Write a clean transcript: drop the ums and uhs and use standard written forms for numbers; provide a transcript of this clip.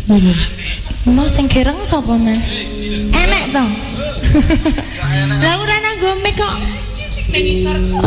Lho. Mas sing gereng sapa, Mas? Enek to. Lah ora nanggo mic kok. Ning isor.